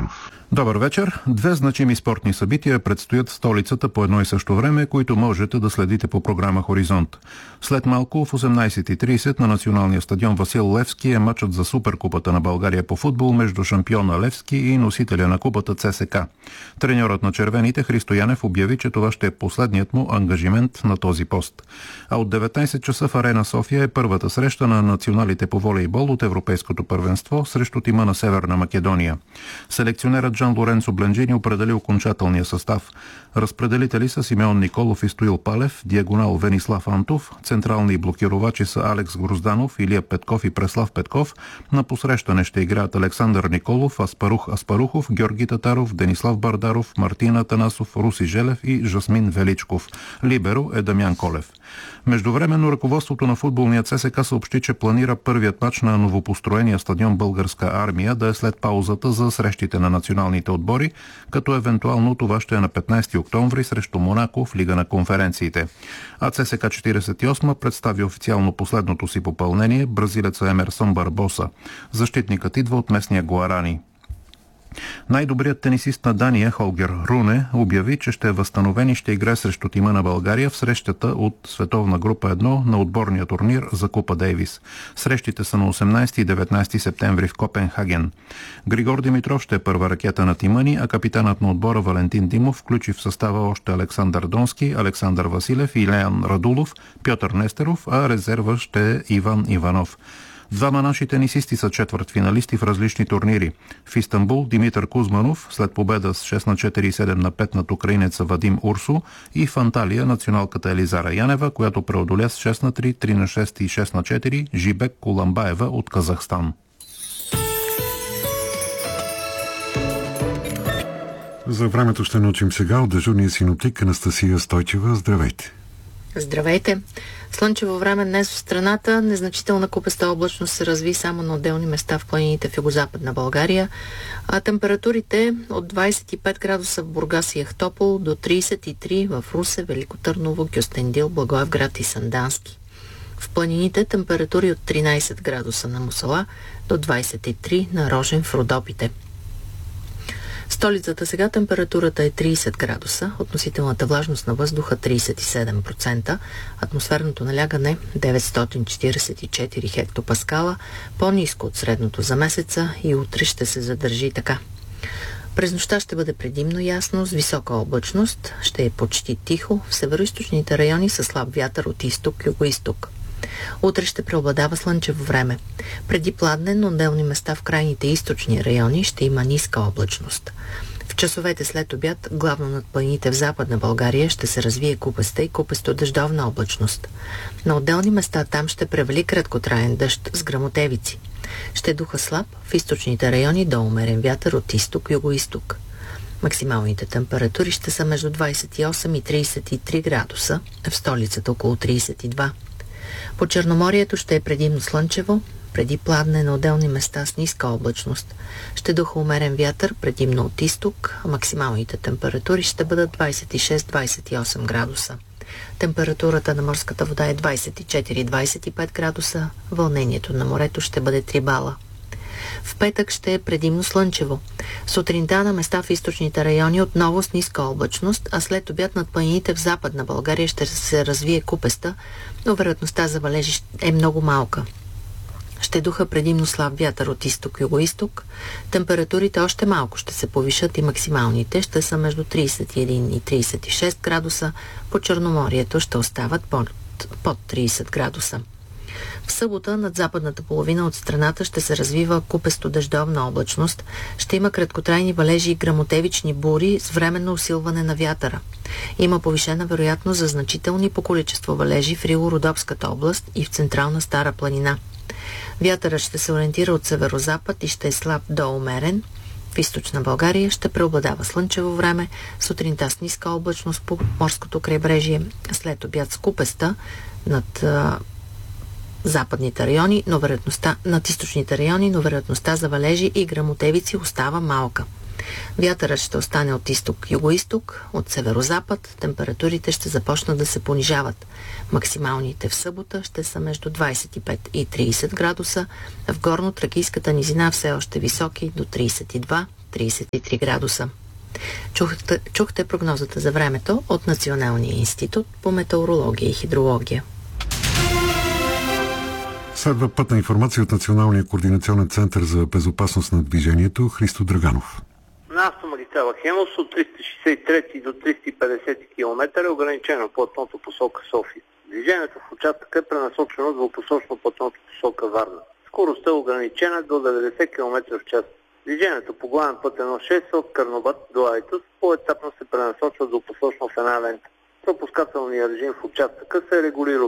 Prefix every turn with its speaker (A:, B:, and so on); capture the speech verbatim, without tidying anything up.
A: Стоянов.
B: Добър вечер. Две значими спортни събития предстоят в столицата по едно и също време, които можете да следите по програма Хоризонт. След малко в осемнайсет и трийсет на националния стадион Васил Левски е мачът за Суперкупата на България по футбол между шампиона Левски и носителя на купата ЦСКА. Треньорът на червените Христо Янев обяви, че това ще е последният му ангажимент на този пост. А от деветнайсет часа в Арена София е първата среща на националите по волейбол от Европейското първенство срещу тима на Северна Македония. Селекционерът Жан Лоренцо Бленджини определи окончателния състав. Разпределители са Симеон Николов и Стоил Палев, диагонал Венислав Антов, централни блокировачи са Алекс Грозданов, Илия Петков и Преслав Петков. На посрещане ще играят Александър Николов, Аспарух Аспарухов, Георги Татаров, Денислав Бардаров, Мартин Атанасов, Руси Желев и Жасмин Величков. Либеро е Дамян Колев. Междувременно ръководството на футболния ЦСКА съобщи, че планира първият мач на новопостроения стадион Българска армия да е след паузата за срещите на националните отбори, като евентуално това ще е на петнайсети октомври срещу Монако в Лига на конференциите. А ЦСКА четирийсет и осма представи официално последното си попълнение, бразилеца Емерсон Барбоса. Защитникът идва от местния Гуарани. Най-добрият тенисист на Дания Холгер Руне обяви, че ще е възстановен и ще играе срещу тима на България в срещата от Световна група едно на отборния турнир за Купа Дейвис. Срещите са на осемнайсети и деветнайсети септември в Копенхаген. Григор Димитров ще е първа ракета на тима ни, а капитанът на отбора Валентин Димов включи в състава още Александър Донски, Александър Василев и Леян Радулов, Пьотър Нестеров, а резерва ще е Иван Иванов. Двама наши тенисисти са четвъртфиналисти в различни турнири. В Истанбул Димитър Кузманов след победа с шест на четири и седем на пет над украинеца Вадим Урсу, и в Анталия националката Елизара Янева, която преодоля с шест на три, три на шест и шест на четири Жибек Куламбаева от Казахстан.
A: За времето ще научим сега от дежурния синоптик Анастасия Стойчева. Здравейте!
C: Здравейте! Слънчево време днес в страната. Незначителна купеста облачност се разви само на отделни места в планините в югозападна България. А температурите от двайсет и пет градуса в Бургас и Ахтопол до трийсет и три в Русе, Велико Търново, Кюстендил, Благоевград и Сандански. В планините температури от тринайсет градуса на Мусала до двайсет и три на Рожен в Родопите. В столицата сега температурата е трийсет градуса, относителната влажност на въздуха трийсет и седем процента, атмосферното налягане деветстотин четирийсет и четири хектопаскала, по-ниско от средното за месеца, и утре ще се задържи така. През нощта ще бъде предимно ясно, с висока облачност, ще е почти тихо, в североизточните райони със слаб вятър от изток-югоизток. Утре ще преобладава слънчево време. Преди пладне на отделни места в крайните източни райони ще има ниска облачност. В часовете след обяд, главно над планините в Западна България, ще се развие купеста и купесто-дъждовна облачност. На отделни места там ще превали краткотраен дъжд с гръмотевици. Ще духа слаб, в източните райони до умерен вятър от изток-югоизток. Максималните температури ще са между двайсет и осем и трийсет и три градуса, в столицата около трийсет и два. По Черноморието ще е предимно слънчево, преди пладне на отделни места с ниска облачност. Ще духа умерен вятър, предимно от изток, а максималните температури ще бъдат двайсет и шест до двайсет и осем градуса. Температурата на морската вода е двайсет и четири до двайсет и пет градуса, вълнението на морето ще бъде три бала. В петък ще е предимно слънчево. Сутринта на места в източните райони отново с ниска облачност, а след обяд над планините в Западна България ще се развие купеста, но вероятността за валежи е много малка. Ще духа предимно слаб вятър от изток-югоизток. Температурите още малко ще се повишат и максималните ще са между трийсет и един и трийсет и шест градуса. По Черноморието ще остават под, под трийсет градуса. В събота над западната половина от страната ще се развива купесто-дъждовна облачност, ще има краткотрайни валежи и гръмотевични бури с временно усилване на вятъра. Има повишена вероятност за значителни по количество валежи в Рило-Родопската област и в централна Стара планина. Вятърът ще се ориентира от северозапад и ще е слаб до умерен. В източна България ще преобладава слънчево време, сутринта с ниска облачност по морското крайбрежие, след обяд с купеста над западните райони, но вероятността над източните райони, но вероятността за валежи и гръмотевици остава малка. Вятърът ще остане от изток-югоизток, от северозапад, температурите ще започнат да се понижават. Максималните в събота ще са между двайсет и пет и трийсет градуса, в горно-тракийската низина все още високи до трийсет и два тридесет и три градуса. Чухте, чухте прогнозата за времето от Националния институт по метеорология и хидрология.
A: Следва пътна информация от Националния координационен център за безопасност на движението. Христо Драганов.
D: На автомагистрала Хемус от триста шейсет и трети до триста и петдесет км е ограничено платното посока София. Движението в участъка е пренасочено двупосочно платното посока Варна. Скоростта е ограничена до деветдесет км в час. Движението по главен път едно шест от Карнобат до Айтос поетапно се пренасочва двупосочно в една лента. Пропускателният режим в участъка се регулира